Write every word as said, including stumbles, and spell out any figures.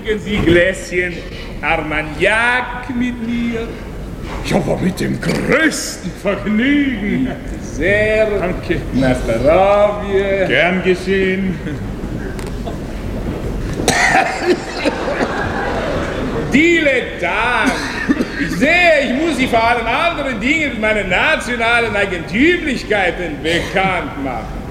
trinken Sie Gläschen Armagnac mit mir? Ja, aber mit dem größten Vergnügen. Sehr. Danke. Na, zdravie. Gern geschehen. Dilettant! Ich sehe, ich muss Sie vor allen anderen Dingen mit meinen nationalen Eigentümlichkeiten bekannt machen.